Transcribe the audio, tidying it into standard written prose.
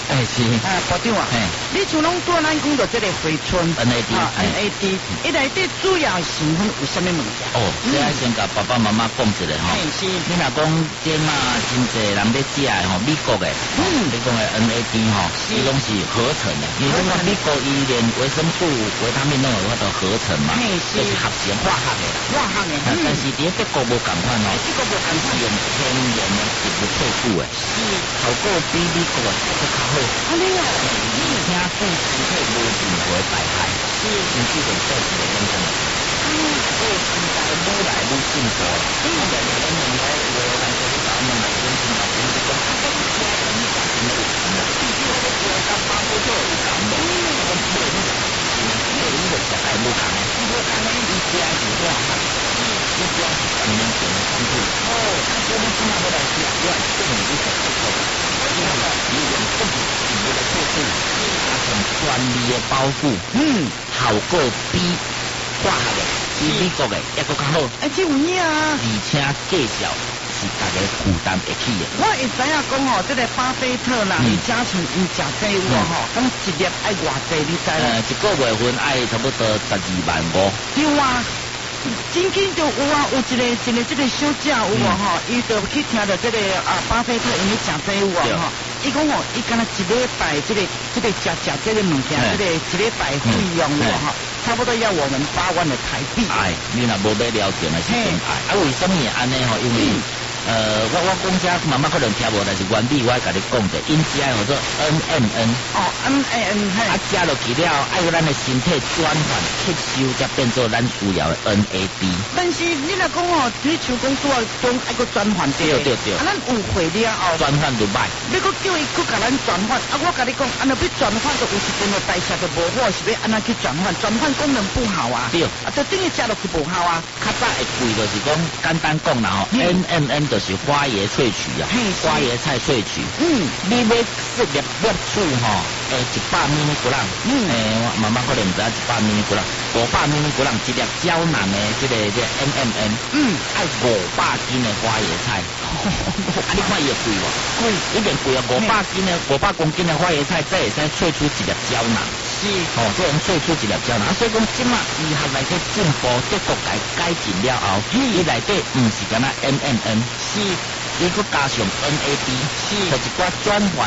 哎是， 部长啊，你像拢做咱讲到这个回春 NAD，伊内底主要成分有啥物物件？ 哦，这要先甲爸爸妈妈讲一下吼。 是。 你若讲即嘛真济人要食的吼，美国的，你讲的 NAD 吼，伊拢是合成的。因为讲美国伊连维生素、维他命拢有法度合成嘛，就是合成化学的啦。 化学的。 但是伫德国无共款哦， 德国无共款， 用天然的植物萃取的，效果比美国的还佫较好。 安尼哦， 而且对身体无任何危害。甚至连做一个养生。所以现在愈来愈进步了。人们来有的人就是咱们来养生嘛，就是讲啊，这个家人你讲什么有钱的，必须我们国家发布就有钱的。我们每日的小孩不讲的，不讲的，你家是多少？你家是10年前的产品。哦，他说你起码要来吃，要证明你是不错的。因为你用更植物的萃取，加上专利的保护，效果比化学的、比美国的还佫较好。 这有影啊！ 而且价小是大家负担得起的。 我会知影讲吼，这个巴菲特啦，李嘉诚伊食这有吼，咁一粒爱偌济，你知啦？ 一个月份爱差不多12.5万。 对啊。真紧就有啊，有一个这个小姐有啊吼，伊就去听到这个巴菲特因为食这有啊吼，伊讲吼，伊敢若一礼拜这个食这个物件，这个一礼拜费用有啊吼，差不多要我们8万的台币。 哎，你若无要了解那是真爱。为什么会安尼吼？因为我讲遮妈妈可能听无，但是原理我甲你讲者，因食叫做 NMN。 哦 ，NMN 嘿。 食落去了，爱咱的身体转换吸收，才变做咱需要的 NAD。 但是你若讲哦，你像讲说中爱个转换对。 咱有会了后， 转换就歹。 你搁叫伊搁甲咱转换，我甲你讲，要转换就有时阵的代谢就无好，是要安怎去转换？转换功能不好啊。对。就等于食落去无效啊。 较早会贵就是讲，简单讲啦吼 ，NMN 就是花椰萃取啊，花椰菜萃取。你要1粒取吼，100 mg。我妈妈可能唔知100 mg，500 mg 一粒胶囊的这个NMN，爱500斤的花椰菜。你看伊会贵无？贵，一定贵啊！500公斤的花椰菜，这会使萃出一粒胶囊。是，这能萃出一粒胶囊。所以讲，即马医学来个进步，德国改进了后，伊内底唔是干那 NMN，是伊佮加上 NAD，是，或一寡转换。